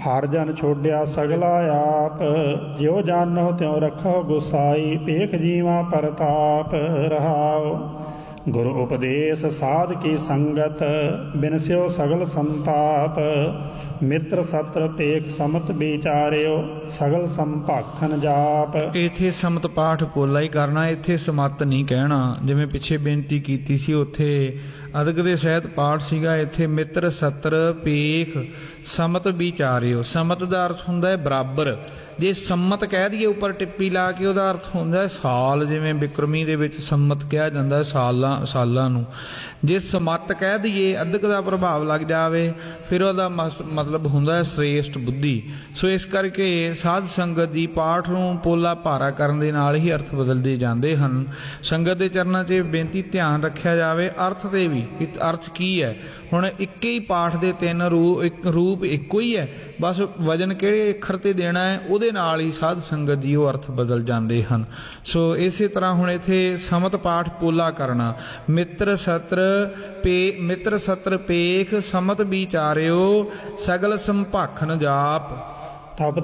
ਹਰ ਜਨ ਛੋੜਿਆ ਸਗਲਾ ਆਪ, ਜਿਉ ਜਾਨੋ ਤਿਉ ਰੱਖੋ ਗੁਸਾਈ, ਭੇਖ ਜੀਵਾ ਪਰਤਾਪ ਰਹਾਉ। ਗੁਰ ਉਪਦੇਸ਼ ਸਾਧ ਕੀ ਸੰਗਤ, ਬਿਨਸਿਓ ਸਗਲ ਸੰਤਾਪ, ਮਿੱਤਰ ਸਤਰ ਭੇਖ ਸਮਤ ਵਿਚਾਰਿਓ, ਸਗਲ ਸੰਭਾਖਨ ਜਾਪ। ਇੱਥੇ ਸਮਤ ਪਾਠ ਪੋਲਾ ਹੀ ਕਰਨਾ, ਇੱਥੇ ਸਮਤ ਨਹੀਂ ਕਹਿਣਾ। ਜਿਵੇਂ ਪਿੱਛੇ ਬੇਨਤੀ ਕੀਤੀ ਸੀ ਉੱਥੇ ਅਦਕ ਦੇ ਸਹਿਤ ਪਾਠ ਸੀਗਾ, ਇੱਥੇ ਮਿੱਤਰ ਸਤਰ ਭੇਖ ਸਮਤ ਵਿਚਾਰਿਓ। ਸਮਤ ਦਾ ਅਰਥ ਹੁੰਦਾ ਹੈ ਬਰਾਬਰ। ਜੇ ਸੰਮਤ ਕਹਿ ਦਈਏ ਉੱਪਰ ਟਿੱਪੀ ਲਾ ਕੇ, ਉਹਦਾ ਅਰਥ ਹੁੰਦਾ ਹੈ ਸਾਲ। ਜਿਵੇਂ ਬਿਕਰਮੀ ਦੇ ਵਿੱਚ ਸੰਮਤ ਕਿਹਾ ਜਾਂਦਾ ਸਾਲਾਂ ਨੂੰ। ਜੇ ਸਮਤ ਕਹਿ ਦਈਏ ਅਦਕ ਦਾ ਪ੍ਰਭਾਵ ਲੱਗ ਜਾਵੇ, ਫਿਰ ਉਹਦਾ ਮਤਲਬ ਹੁੰਦਾ ਹੈ ਸ੍ਰੇਸ਼ਟ ਬੁੱਧੀ। ਸੋ ਇਸ ਕਰਕੇ ਸਾਧ ਸੰਗਤ ਦੀ ਪਾਠ ਨੂੰ ਪੋਲਾ ਭਾਰਾ ਕਰਨ ਦੇ ਨਾਲ ਹੀ ਅਰਥ ਬਦਲਦੇ ਜਾਂਦੇ ਹਨ। ਸੰਗਤ ਦੇ ਚਰਨਾਂ 'ਚ ਬੇਨਤੀ ਧਿਆਨ ਰੱਖਿਆ ਜਾਵੇ ਅਰਥ 'ਤੇ ਵੀ, ਅਰਥ ਕੀ ਹੈ। ਹੁਣ ਇੱਕ ਹੀ ਪਾਠ ਦੇ ਤਿੰਨ ਰੂਪ ਇੱਕੋ ਹੀ ਹੈ, ਬਸ ਵਜਨ ਕਿਹੜੇ ਅੱਖਰ 'ਤੇ ਦੇਣਾ ਹੈ ਉਹਦੇ ਨਾਲ ਹੀ ਸਾਧ ਸੰਗਤ ਦੀ ਉਹ ਅਰਥ ਬਦਲ ਜਾਂਦੇ ਹਨ। ਸੋ ਇਸੇ ਤਰ੍ਹਾਂ ਹੁਣ ਇੱਥੇ ਸਮਤ ਪਾਠ ਪੋਲਾ ਕਰਨਾ, ਮਿੱਤਰ ਸਤਰ ਪੇਖ ਸਮਤ ਵਿਚਾਰਿਓ, ਸਗਲ ਸੰਭਾਖਨ ਜਾਪ। ਤਪ